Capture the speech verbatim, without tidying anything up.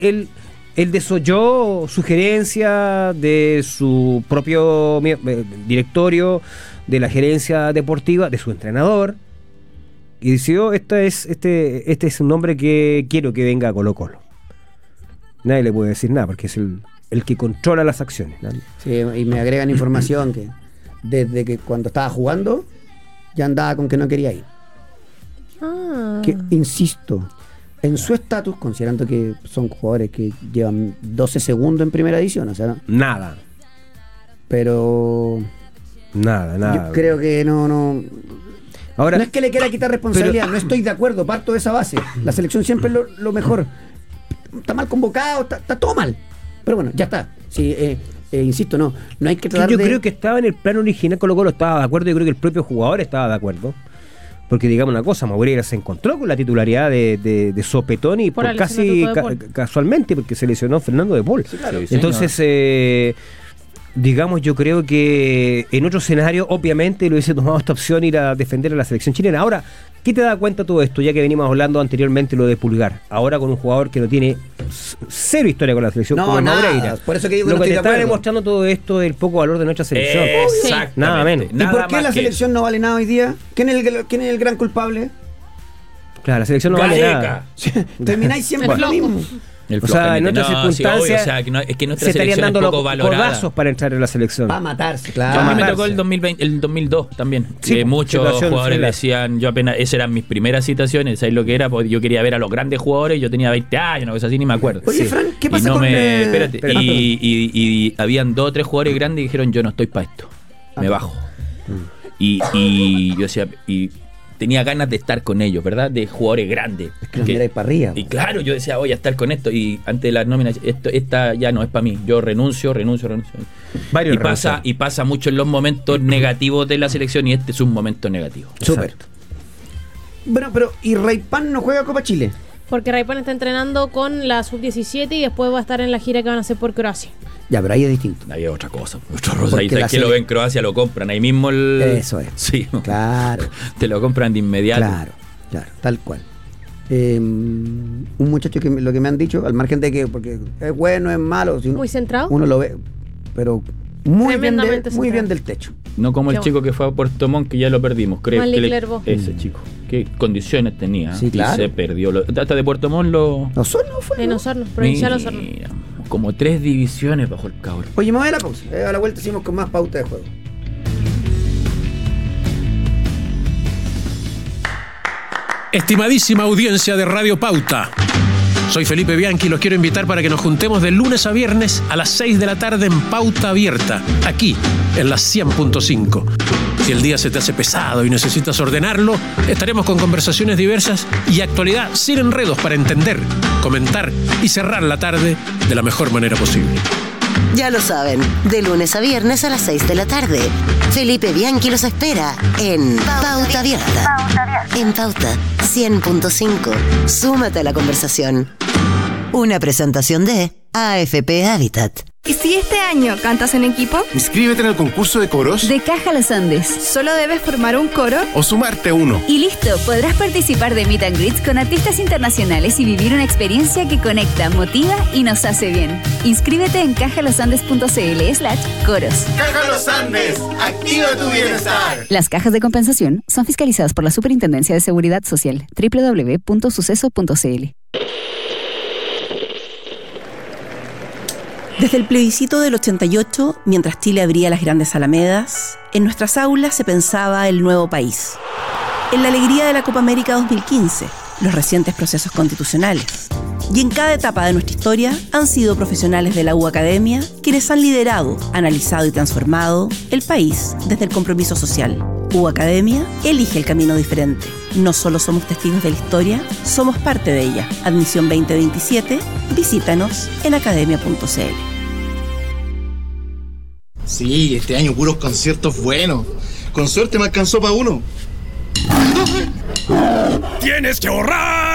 él, él desoyó sugerencias de su propio eh, directorio, de la gerencia deportiva, de su entrenador, y decidió, este es, este, este es un hombre que quiero que venga a Colo Colo. Nadie le puede decir nada, porque es el, el que controla las acciones. Nadie. Sí, y me agregan información que desde que cuando estaba jugando ya andaba con que no quería ir. Ah. Que, insisto, en su estatus, considerando que son jugadores que llevan doce segundos en primera edición, o sea, Nada, pero nada, nada. yo creo que no, no. Ahora, no es que le quiera quitar responsabilidad, pero, no estoy de acuerdo, parto de esa base. La selección siempre es lo, lo mejor. Está mal convocado, está, está todo mal. Pero bueno, ya está. Sí, eh, eh, insisto, no, no hay que tratar yo de... creo que estaba en el plan original, Colo Colo estaba de acuerdo, yo creo que el propio jugador estaba de acuerdo. Porque digamos una cosa, Moreira se encontró con la titularidad de, de, de sopetón y por, por casi ca casualmente, porque se lesionó Fernando de Paul. Sí, claro. Sí, entonces, eh, digamos, yo creo que en otro escenario, obviamente, lo hubiese tomado esta opción ir a defender a la selección chilena. Ahora, ¿qué te da cuenta todo esto? Ya que venimos hablando anteriormente lo de Pulgar. Ahora con un jugador que no tiene cero historia con la selección, no, como nada. Moreira. Por eso que digo que lo no que estoy te de está acuerdo. demostrando todo esto es el poco valor de nuestra selección. Exactamente. Nada menos. ¿Y por qué la selección no vale nada hoy día? ¿Quién es el, quién es el gran culpable? Claro, la selección no vale Gareca. nada. Termináis siempre lo mismo. El O sea, en otras no, circunstancias sí, obvio, o sea, que no, es que nuestra se estarían selección dando es los poco valorada. codazos para entrar en la selección. Para matarse, Yo claro. a mí me matarse. tocó el dos mil veinte, el dos mil dos también. Sí, que muchos situación jugadores similar. decían, yo apenas, esas eran mis primeras citaciones, ¿sabes lo que era? Porque yo quería ver a los grandes jugadores, yo tenía veinte años, una cosa así, ni me acuerdo. Oye, Sí. Fran, ¿qué Y pasa no con... me, eh, espérate, espérate. y, y, y habían dos o tres jugadores grandes y dijeron, yo no estoy para esto, me bajo. Y, y yo decía, y tenía ganas de estar con ellos, ¿verdad? De jugadores grandes. Es que los miráis para arriba. Y claro, yo decía, voy a estar con esto. Y antes de las nóminas, esto, esta ya no es para mí. Yo renuncio, renuncio, renuncio. Varios y pasa, renuncian. y pasa mucho en los momentos negativos de la selección, y este es un momento negativo. Súper. Exacto. Bueno, pero ¿y Raypan no juega Copa Chile? Porque Raypan está entrenando con la sub diecisiete y después va a estar en la gira que van a hacer por Croacia. Ya, pero ahí es distinto. Ahí es otra cosa. Otra rosa. Porque Ahí sabes la que lo sele- ven en Croacia, lo compran ahí mismo. El... Eso es. Sí. Claro, Te lo compran de inmediato. claro, claro, tal cual. Eh, un muchacho que me- lo que me han dicho, al margen de que, porque es bueno, es malo, si uno, Muy centrado. uno lo ve, pero muy bien, de- Tremendamente muy centrado. bien del techo. No como el Qué chico que fue a Puerto Montt, que ya lo perdimos. Creo Malik que le- Lerbo. ese chico. ¿Qué condiciones tenía? Sí, Y claro. se perdió. Lo- hasta de Puerto Montt lo... Osorno fue, En ¿no? Osorno, provincial Osorno. Mira, como tres divisiones bajo el cabrón. Oye, me voy a la pausa. Eh, a la vuelta seguimos con más pauta de juego. Estimadísima audiencia de Radio Pauta, soy Felipe Bianchi y los quiero invitar para que nos juntemos de lunes a viernes a las seis de la tarde en Pauta Abierta, aquí en la cien punto cinco. Si el día se te hace pesado y necesitas ordenarlo, estaremos con conversaciones diversas y actualidad sin enredos para entender, comentar y cerrar la tarde de la mejor manera posible. Ya lo saben, de lunes a viernes a las seis de la tarde. Felipe Bianchi los espera en Pauta Abierta. En Pauta cien punto cinco. Súmate a la conversación. Una presentación de A F P Habitat. ¿Y si este año cantas en equipo? Inscríbete en el concurso de coros De Caja Los Andes. Solo debes formar un coro o sumarte a uno. y listo, podrás participar de Meet and Greets con artistas internacionales y vivir una experiencia que conecta, motiva y nos hace bien. Inscríbete en cajalosandes.cl slash coros. ¡Caja Los Andes! ¡Activa tu bienestar! Las cajas de compensación son fiscalizadas por la Superintendencia de Seguridad Social. doble u doble u doble u punto suceso punto c l. Desde el plebiscito del ochenta y ocho, mientras Chile abría las grandes alamedas, en nuestras aulas se pensaba el nuevo país. En la alegría de la Copa América dos mil quince, los recientes procesos constitucionales. Y en cada etapa de nuestra historia han sido profesionales de la U Academia quienes han liderado, analizado y transformado el país desde el compromiso social. U Academia elige el camino diferente. No solo somos testigos de la historia, somos parte de ella. Admisión veinte veintisiete, visítanos en academia punto c l. Sí, este año puros conciertos buenos. Con suerte me alcanzó para uno. ¡Tienes que ahorrar!